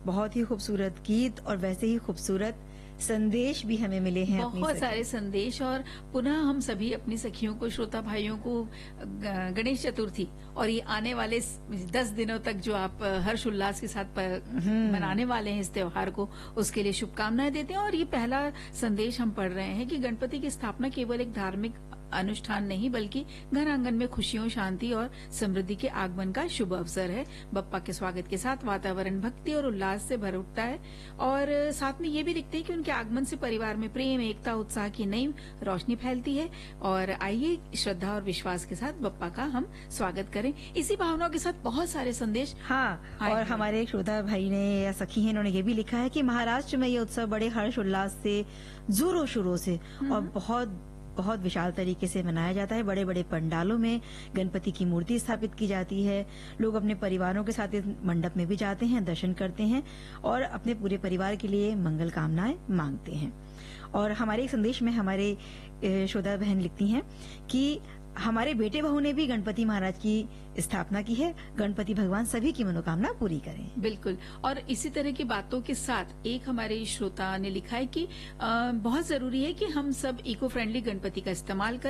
बहुत ही खूबसूरत गीत और वैसे ही खूबसूरत संदेश भी हमें मिले हैं अपनी बहुत सखी। सारे संदेश। और पुनः हम सभी अपनी सखियों को, श्रोता भाइयों को गणेश चतुर्थी और ये आने वाले 10 दिनों तक जो आप हर्ष उल्लास के साथ मनाने वाले हैं इस त्योहार को, उसके लिए शुभकामनाएं देते हैं। और ये पहला संदेश हम पढ़ रहे हैं कि गणपति की स्थापना केवल एक धार्मिक अनुष्ठान नहीं बल्कि घर आंगन में खुशियों, शांति और समृद्धि के आगमन का शुभ अवसर है। बप्पा के स्वागत के साथ वातावरण भक्ति और उल्लास से भर उठता है और साथ में ये भी दिखते हैं कि उनके आगमन से परिवार में प्रेम, एकता, उत्साह की नई रोशनी फैलती है। और आइए श्रद्धा और विश्वास के साथ बप्पा का हम स्वागत करें। इसी भावनाओं के साथ बहुत सारे संदेश। हाँ, और हमारे एक श्रोता भाई ने या सखी है, इन्होंने ये भी लिखा है कि महाराष्ट्र में ये उत्सव बड़े हर्ष उल्लास से, जोरों शोरों से और बहुत बहुत विशाल तरीके से मनाया जाता है। बड़े बड़े पंडालों में गणपति की मूर्ति स्थापित की जाती है। लोग अपने परिवारों के साथ इस मंडप में भी जाते हैं, दर्शन करते हैं और अपने पूरे परिवार के लिए मंगल कामनाएं मांगते हैं। और हमारे एक संदेश में हमारे श्रोता बहन लिखती हैं कि हमारे बेटे बहू ने भी गणपति महाराज की स्थापना की है। गणपति भगवान सभी की मनोकामना पूरी करें। बिल्कुल। और इसी तरह की बातों के साथ एक हमारे श्रोता ने लिखा है कि बहुत जरूरी है कि हम सब इको फ्रेंडली गणपति का इस्तेमाल करें।